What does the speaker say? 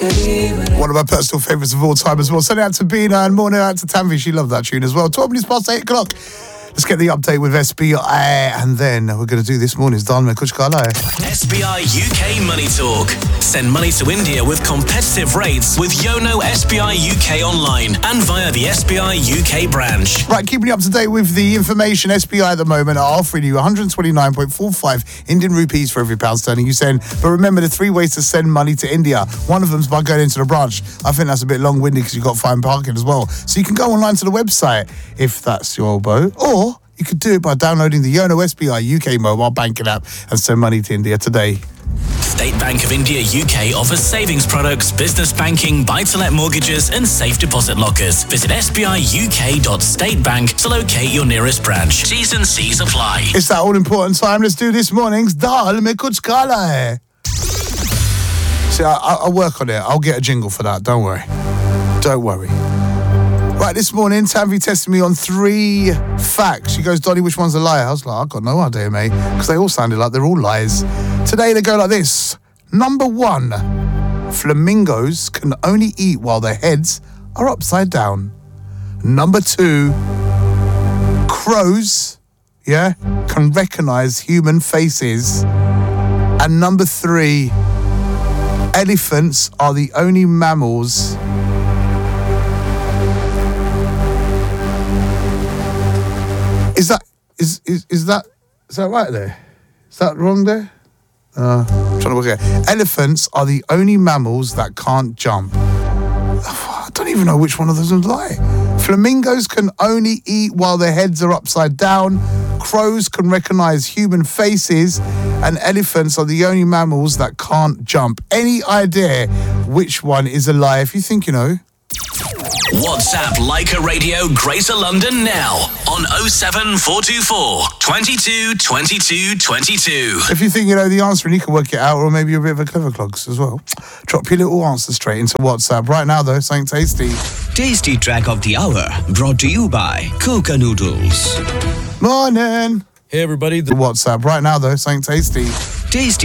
One of my personal favourites of all time as well. Send it out to Bina and morning out to Tanvi. She loved that tune as well. 12 minutes past 8 o'clock. Let's get the update with SBI, and then we're going to do this morning's Dhan Mein Kuch Kala Hai. SBI UK Money Talk. Send money to India with competitive rates with Yono SBI UK online and via the SBI UK branch. Right, keeping you up to date with the information. SBI at the moment are offering you 129.45 Indian rupees for every pound sterling you send. But remember the 3 ways to send money to India. One of them's by going into the branch. I think that's a bit long-winded because you've got to find parking as well. So you can go online to the website if that's your boat, or you could do it by downloading the Yono SBI UK mobile banking app and send money to India today. State Bank of India UK offers savings products, business banking, buy-to-let mortgages and safe deposit lockers. Visit sbiuk.statebank to locate your nearest branch. T's and C's apply. It's that all-important time. Let's do this morning's Dhan Mein Kuch Kala Hai. See, I'll work on it. I'll get a jingle for that. Don't worry. Don't worry. Right, this morning, Tanvi tested me on 3 facts. She goes, Donny, which one's a lie? I was like, I've got no idea, mate, because they all sounded like they're all lies. Today, they go like this. Number 1, flamingos can only eat while their heads are upside down. Number 2, crows, can recognize human faces. And number 3, elephants are the only mammals Is that right there? Is that wrong there? I'm trying to work it out. Elephants are the only mammals that can't jump. I don't even know which one of those is a lie. Flamingos can only eat while their heads are upside down. Crows can recognize human faces. And elephants are the only mammals that can't jump. Any idea which one is a lie? If you think you know. WhatsApp Leica Radio Greater London now on 07424 22 22 22. If you think you know the answer and you can work it out, or maybe you're a bit of a clever clogs as well, drop your little answer straight into WhatsApp. Right now though, something tasty. Tasty track of the hour brought to you by Coca Noodles. Morning. Hey everybody. The WhatsApp. Right now though, something tasty. Tasty